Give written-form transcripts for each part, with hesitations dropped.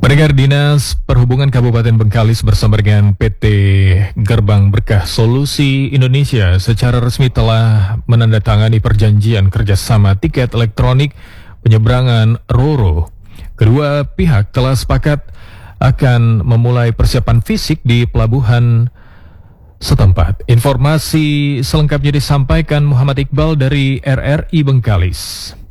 Pendengar, Dinas Perhubungan Kabupaten Bengkalis bersama dengan PT Gerbang Berkah Solusi Indonesia secara resmi telah menandatangani perjanjian kerjasama tiket elektronik penyeberangan RoRo. Kedua pihak telah sepakat akan memulai persiapan fisik di pelabuhan setempat. Informasi selengkapnya disampaikan Muhammad Iqbal dari RRI Bengkalis.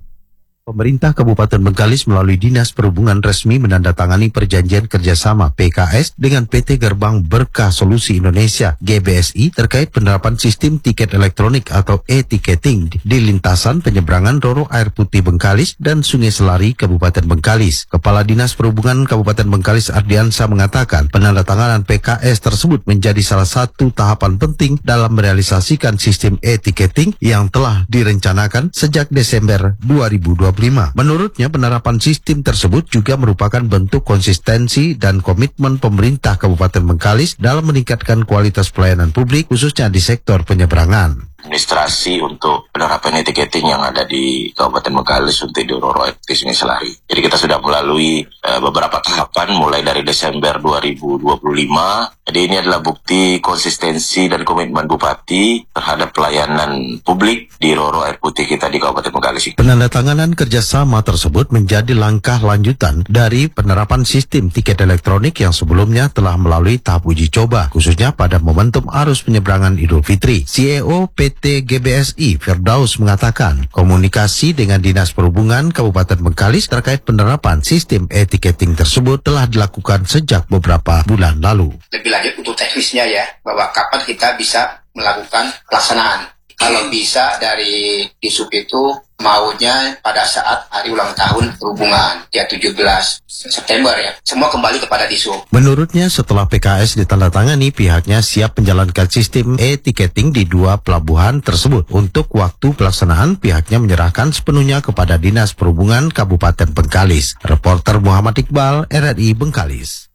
Pemerintah Kabupaten Bengkalis melalui Dinas Perhubungan resmi menandatangani perjanjian kerjasama PKS dengan PT Gerbang Berkah Solusi Indonesia (GBSI) terkait penerapan sistem tiket elektronik atau e-ticketing di lintasan penyeberangan RoRo Air Putih Bengkalis dan Sungai Selari Kabupaten Bengkalis. Kepala Dinas Perhubungan Kabupaten Bengkalis Ardiansa mengatakan penandatanganan PKS tersebut menjadi salah satu tahapan penting dalam merealisasikan sistem e-ticketing yang telah direncanakan sejak Desember 2020. Menurutnya, penerapan sistem tersebut juga merupakan bentuk konsistensi dan komitmen pemerintah Kabupaten Bengkalis dalam meningkatkan kualitas pelayanan publik, khususnya di sektor penyeberangan. Administrasi untuk penerapan e-ticketing yang ada di Kabupaten Bengkalis untuk di RoRo Air Putih Sungai Selari. Jadi kita sudah melalui beberapa tahapan mulai dari Desember 2025. Jadi ini adalah bukti konsistensi dan komitmen Bupati terhadap pelayanan publik di RoRo Air Putih kita di Kabupaten Bengkalis. Penandatanganan kerjasama tersebut menjadi langkah lanjutan dari penerapan sistem tiket elektronik yang sebelumnya telah melalui tahap uji coba, khususnya pada momentum arus penyeberangan Idul Fitri. CEO PT GBSI Firdaus mengatakan komunikasi dengan Dinas Perhubungan Kabupaten Bengkalis terkait penerapan sistem e-ticketing tersebut telah dilakukan sejak beberapa bulan lalu. Lebih lanjut untuk teknisnya ya, bahwa kapan kita bisa melakukan pelaksanaan. Kalau bisa dari Disub itu maunya pada saat hari ulang tahun perhubungan, ya 17 September ya. Semua kembali kepada Disub. Menurutnya setelah PKS ditandatangani, pihaknya siap menjalankan sistem e-ticketing di dua pelabuhan tersebut. Untuk waktu pelaksanaan, pihaknya menyerahkan sepenuhnya kepada Dinas Perhubungan Kabupaten Bengkalis. Reporter Muhammad Iqbal, RRI Bengkalis.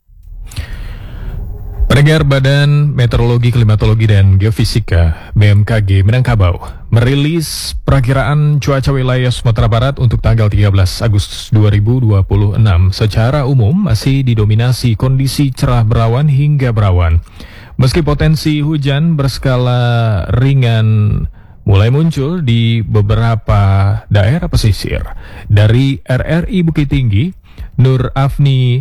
Pendengar, Badan Meteorologi, Klimatologi, dan Geofisika BMKG Minangkabau merilis perakiraan cuaca wilayah Sumatera Barat untuk tanggal 13 Agustus 2026. Secara umum masih didominasi kondisi cerah berawan hingga berawan. Meski potensi hujan berskala ringan mulai muncul di beberapa daerah pesisir. Dari RRI Bukit Tinggi, Nur Afni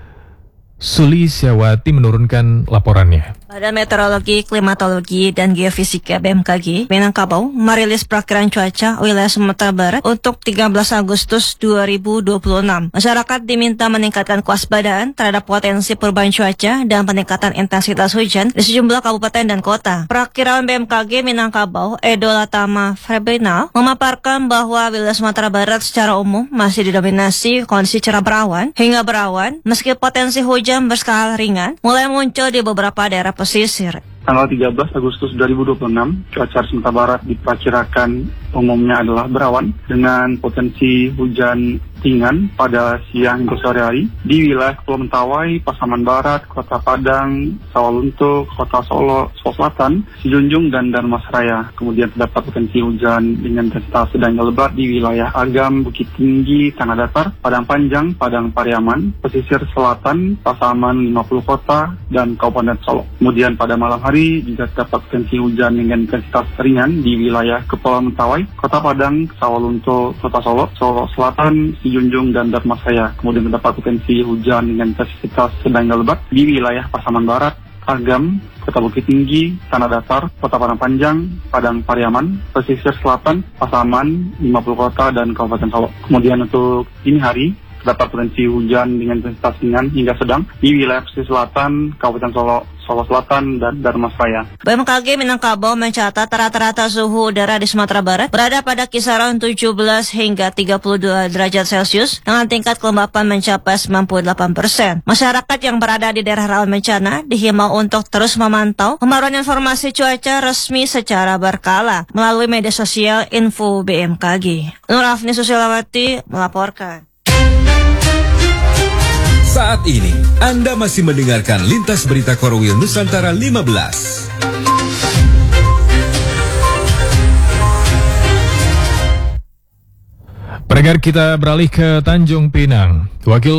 Sulisyawati menurunkan laporannya. Badan Meteorologi, Klimatologi, dan Geofisika BMKG Minangkabau merilis perakiraan cuaca wilayah Sumatera Barat untuk 13 Agustus 2026. Masyarakat diminta meningkatkan kewaspadaan terhadap potensi perubahan cuaca dan peningkatan intensitas hujan di sejumlah kabupaten dan kota. Perakiraan BMKG Minangkabau, Edo Latama Febrinal, memaparkan bahwa wilayah Sumatera Barat secara umum masih didominasi kondisi cerah berawan hingga berawan, meski potensi hujan berskala ringan mulai muncul di beberapa daerah pesisir. Tanggal 13 Agustus 2026, cuaca Sumatera Barat diperkirakan umumnya adalah berawan dengan potensi hujan ringan pada siang hingga sore hari di wilayah Kepulauan Mentawai, Pasaman Barat, Kota Padang, Sawalunto, Kota Solo, Selatan, Sijunjung, dan Darmasraya. Kemudian terdapat potensi hujan dengan intensitas sedang hingga lebat di wilayah Agam, Bukit Tinggi, Tanah Datar, Padang Panjang, Padang Pariaman, pesisir selatan, Pasaman 50 Kota, dan Kabupaten Solo. Kemudian pada malam hari juga terdapat potensi hujan dengan intensitas ringan di wilayah Kepulauan Mentawai, Kota Padang, Sawalunto, Kota Solo, Solo Selatan, Sijunjung, dan Darmasraya. Kemudian terdapat potensi hujan dengan intensitas sedang hingga lebat di wilayah Pasaman Barat, Agam, Kota Bukit Tinggi, Tanah Datar, Kota Padang Panjang, Padang Pariaman, pesisir selatan, Pasaman 50 Kota, dan Kabupaten Solo. Kemudian untuk dini hari terdapat potensi hujan dengan intensitas ringan hingga sedang di wilayah pesisir selatan, Kabupaten Solo, Solo Selatan, dan Darmasraya. BMKG Minangkabau mencatat rata-rata suhu udara di Sumatera Barat berada pada kisaran 17 hingga 32 derajat Celcius dengan tingkat kelembapan mencapai 98%. Masyarakat yang berada di daerah rawan bencana dihimbau untuk terus memantau pembaruan informasi cuaca resmi secara berkala melalui media sosial Info BMKG. Nur Afni Susilawati melaporkan. Saat ini, Anda masih mendengarkan Lintas Berita Korwil Nusantara 15. Pendengar, kita beralih ke Tanjung Pinang. Wakil